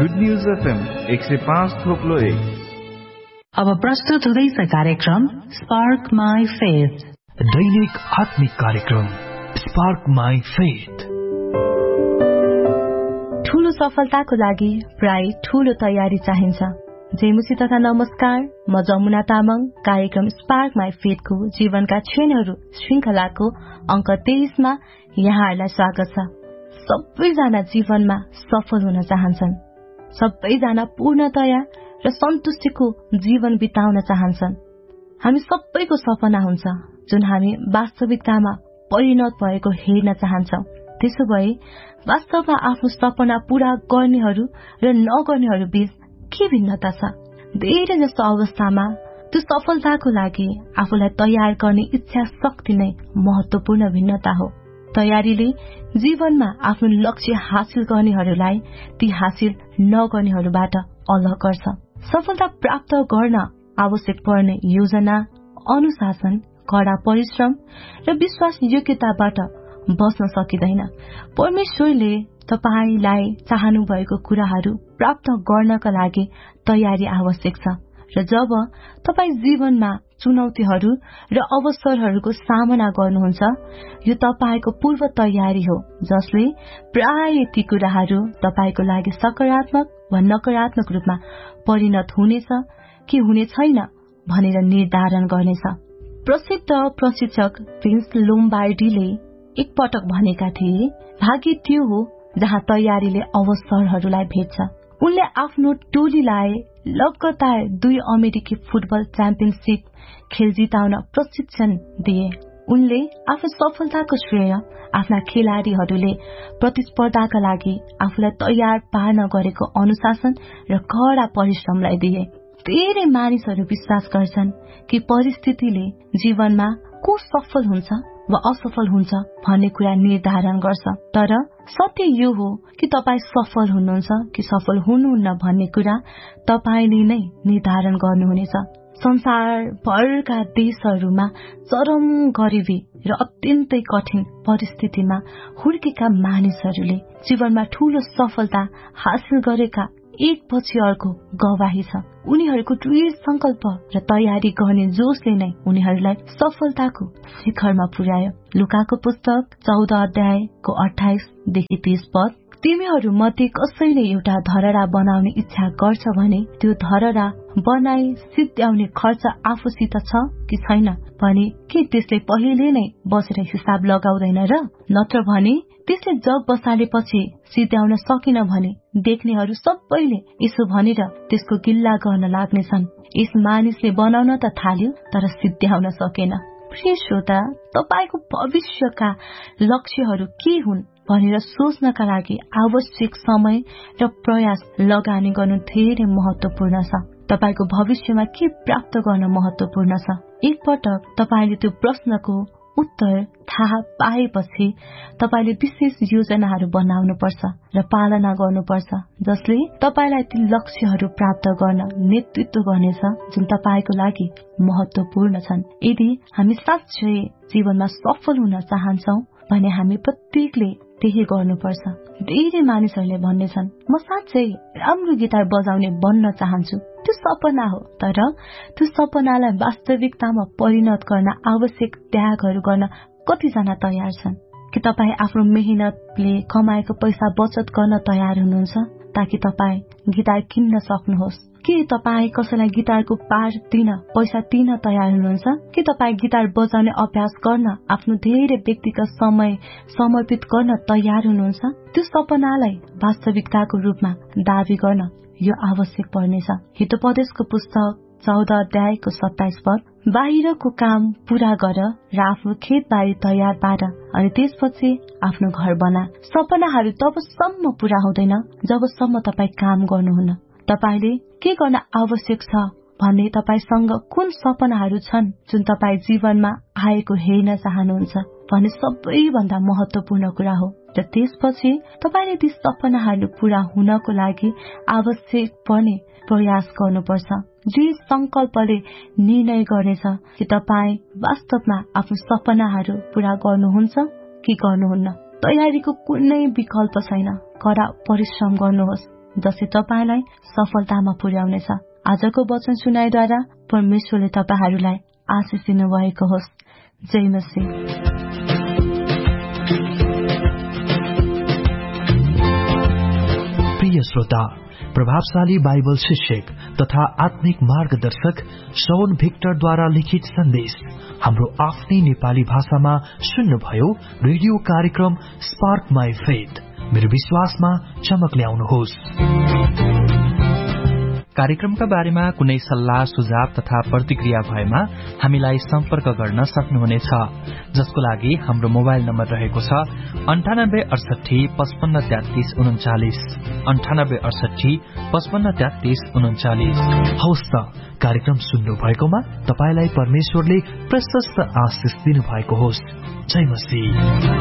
Good news FM 105.1। अब प्रस्तुत हुँदैछ कार्यक्रम स्पार्क माई फेथ, दैनिक आत्मिक कार्यक्रम स्पार्क माई फेथ। ठूलो सफलताको लागि प्राय ठूलो तयारी चाहिन्छ। जेमुसी तथा नमस्कार, म जमुना तामाङ। कार्यक्रम स्पार्क माई फेथको जीवनका क्षणहरू श्रृंखलाको अंक 23 मा यहाँहरूलाई स्वागत छ। सबैजना जीवनमा सफल हुन चाहन्छन्। सबैजना पूर्णतया र सन्तुष्टिको जीवन बिताउन चाहन्छन्। हामी सबैको सपना हुन्छ जुन हामी वास्तविकतामा परिणत भएको हेर्न चाहन्छौं। त्यसो भए वास्तवमा आफ्नो सपना पूरा गर्नेहरू र नगर्नेहरू बीच के भिन्नता छ? धेरै जस्तो अवस्थामा त्यो सफलताको लागि आफूलाई तयार गर्ने इच्छा शक्ति नै महत्वपूर्ण भिन्नता हो। तयारीले जीवनमा आफ्नो लक्ष्य हासिल गर्नेहरूलाई ती हासिल नगर्नेहरूबाट अलग गर्छ। सफलता प्राप्त गर्न आवश्यक पर्ने योजना, अनुशासन, कड़ा परिश्रम र विश्वास योग्यताबाट बस्न सकिँदैन। परमेश्वरले तपाईलाई चाहनु भएको कुराहरू प्राप्त गर्नका लागि तयारी आवश्यक छ। र जब तपाई जीवनमा चुनौतीहरू र अवसरहरूको सामना गर्नुहुन्छ, यो तपाईको पूर्व तयारी हो जसले प्राय ती कुराहरू तपाईको लागि सकारात्मक वा नकारात्मक रूपमा परिणत हुनेछ कि हुने छैन भनेर निर्धारण गर्नेछ। प्रसिद्ध प्रशिक्षक प्रिन्स लोम्बार्डीले एकपटक भनेका थिए, भाग्य त्यो हो जहाँ तयारीले अवसरहरूलाई भेट्छ। उनले आफ्नो टोलीलाई लगातार 2 अमेरिकी फुटबल च्याम्पियनशिप खेल जिताउन प्रशिक्षण दिए। उनले आफ्नो सफलताको श्रेय आफ्ना खेलाड़ीहरूले प्रतिस्पर्धाका लागि आफूलाई तयार पार्न गरेको अनुशासन र कड़ा परिश्रमलाई दिए। धेरै मानिसहरू विश्वास गर्छन् कि परिस्थितिले जीवनमा को सफल हुन्छ वा असफल हुन्छ भन्ने कुरा निर्धारण गर्छ। तर सत्य यो हो कि तपाई सफल हुनुहुन्छ कि सफल हुनुहुन्न भन्ने कुरा तपाईले नै निर्धारण गर्नुहुनेछ। संसारभरका देशहरूमा चरम गरिबी र अत्यन्तै कठिन परिस्थितिमा हुर्केका मानिसहरूले जीवनमा ठूलो सफलता हासिल गरेका एकपछि अर्को गवाही छ। उनीहरूको दृढ संकल्प र तयारी गर्ने जोशले नै उनीहरूलाई सफलताको शिखरमा पुर्यायो। लुकाको पुस्तक 14 अध्यायको 28 देखि 30 पद, तिमीहरू मध्ये कसैले एउटा धरहरा बनाउने इच्छा गर्छ भने त्यो धरहरा बनाई सिद्ध्याउने खर्च आफूसित छ कि छैन भने के त्यसले पहिले नै बसेर हिसाब लगाउँदैन र? नत्र भने त्यसले जब बसालेपछि सिद्ध्याउन सकिन भने देख्नेहरू सबैले यसो भनेर त्यसको गिल्ला गर्न लाग्नेछन्, यस मानिसले बनाउन त थाल्यो तर सिद्ध्याउन सकेन। प्रिय श्रोता, तपाईको भविष्यका लक्ष्यहरू के हुन् भनेर सोच्नका लागि आवश्यक समय र प्रयास लगानी गर्नु धेरै महत्वपूर्ण छ। तपाईको भविष्यमा के प्राप्त गर्न महत्वपूर्ण छ? एकपटक तपाईले त्यो प्रश्नको उत्तर थाहा पाएपछि तपाईले विशेष योजनाहरू बनाउनु पर्छ र पालना गर्नुपर्छ जसले तपाईलाई ती लक्ष्यहरू प्राप्त गर्न नेतृत्व गर्नेछ जुन तपाईको लागि महत्वपूर्ण छन्। यदि हामी साँच्चै जीवनमा सफल हुन चाहन्छौं भने हामी प्रत्येकले त्यही गर्नुपर्छ। धेरै मानिसहरूले भन्नेछन्, म साँच्चै राम्रो गिटार बजाउने बन्न चाहन्छु। त्यो सपना हो, तर त्यो सपनालाई वास्तविकतामा परिणत गर्न आवश्यक त्यागहरू गर्न कतिजना तयार छन्? कि तपाई आफ्नो मेहनतले कमाएको पैसा बचत गर्न तयार हुनुहुन्छ ताकि तपाई गिटार किन्न सक्नुहोस्? के तपाई कसैलाई गिटारको पाठ दिन पैसा दिन तयार हुनुहुन्छ? कि तपाई गिटार बजाउने अभ्यास गर्न आफ्नो धेरै व्यक्तिगत समय समर्पित गर्न तयार हुनुहुन्छ? त्यो सपनालाई वास्तविकताको रूपमा दावी गर्न यो आवश्यक पर्नेछ। हितोपदेशको पुस्तक 14 अध्यायको 27 पद, बाहिरको काम पूरा गर र आफ्नो खेतबारी तयार पार अनि त्यसपछि आफ्नो घर बना। सपनाहरू तबसम्म पूरा हुँदैन जबसम्म तपाई काम गर्नुहुन्न। तपाईले के गर्न आवश्यक छ भन्ने तपाईसँग कुन सपनाहरू छन् जुन तपाई जीवनमा आएको हेर्न चाहनुहुन्छ भन्ने सबैभन्दा महत्वपूर्ण कुरा हो। र त्यसपछि तपाईले ती सपनाहरू पूरा हुनको लागि आवश्यक पर्ने प्रयास गर्नुपर्छ। जे संकल्पले निर्णय गर्नेछ कि तपाई वास्तवमा आफ्नो सपनाहरू पूरा गर्नुहुन्छ कि गर्नुहुन्न। तयारीको कुनै विकल्प छैन। कड़ा परिश्रम गर्नुहोस्, जसले तपाईलाई सफलतामा पुर्याउनेछ। आजको वचन सुनाइद्वारा परमेश्वरले तपाईहरूलाई आशिष दिनुभएको होस्। जय मसीह। प्रिय श्रोता, प्रभावशाली बाइबल शिक्षक तथा आत्मिक मार्गदर्शक शौन भिक्टरद्वारा लिखित सन्देश हाम्रो आफ्नै नेपाली भाषामा सुन्नुभयो। रेडियो कार्यक्रम स्पार्क माई फेथ, मेरो विश्वासमा चमक ल्याउनुहोस्। कार्यक्रमका बारेमा कुनै सल्लाह सुझाव तथा प्रतिक्रिया भएमा हामीलाई सम्पर्क गर्न सक्नुहुनेछ, जसको लागि हाम्रो मोबाइल नम्बर रहेको छ 9868553339 9868553339। हवस् त, कार्यक्रम सुन्नु भएकोमा तपाईलाई परमेश्वरले प्रशस्त आशिष दिनुभएको होस्। जय मसीह।